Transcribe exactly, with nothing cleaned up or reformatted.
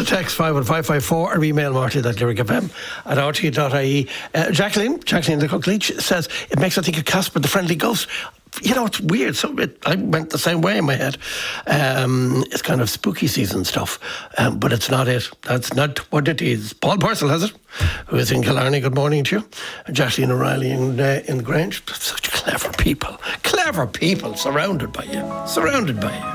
to text five one five five four or email Marty at lyric f m at r t dot i e. Uh, Jacqueline, Jacqueline the Cook Leach says it makes her think of Casper the Friendly Ghost. You know, it's weird. So it, I went the same way in my head. Um, it's kind of spooky season stuff, um, but it's not it. That's not what it is. Paul Purcell has it, who is in Killarney. Good morning to you. Jacqueline O'Reilly in, uh, in Grange. Such clever people. Clever people surrounded by you. Surrounded by you.